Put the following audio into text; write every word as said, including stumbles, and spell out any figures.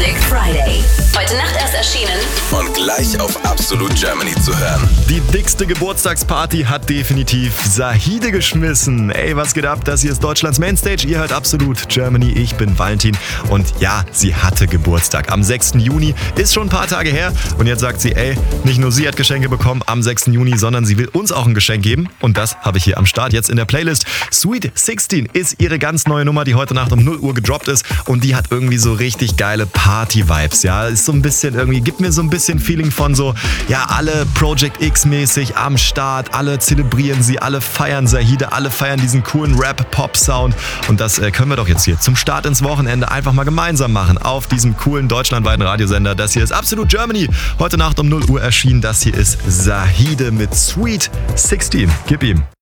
Music Friday. Heute Nacht erst erschienen und gleich auf Absolute Germany zu hören. Die dickste Geburtstagsparty hat definitiv Zahide geschmissen. Ey, was geht ab? Das hier ist Deutschlands Mainstage. Ihr hört Absolute Germany. Ich bin Valentin. Und ja, sie hatte Geburtstag. Am sechsten Juni. Ist schon ein paar Tage her. Und jetzt sagt sie, ey, nicht nur sie hat Geschenke bekommen am sechsten Juni, sondern sie will uns auch ein Geschenk geben. Und das habe ich hier am Start jetzt in der Playlist. Sweet sechzehn ist ihre ganz neue Nummer, die heute Nacht um null Uhr gedroppt ist. Und die hat irgendwie so richtig geile Party-Vibes. Ja, ist so ein bisschen irgendwie, gibt mir so ein bisschen Feeling von so, ja, alle Project X-mäßig am Start. Alle zelebrieren sie, alle feiern Zahide, alle feiern diesen coolen Rap-Pop-Sound. Und das äh, können wir doch jetzt hier zum Start ins Wochenende einfach mal gemeinsam machen auf diesem coolen deutschlandweiten Radiosender. Das hier ist Absolute Germany. Heute Nacht um null Uhr erschienen. Das hier ist Zahide mit Sweet sechzehn. Gib ihm.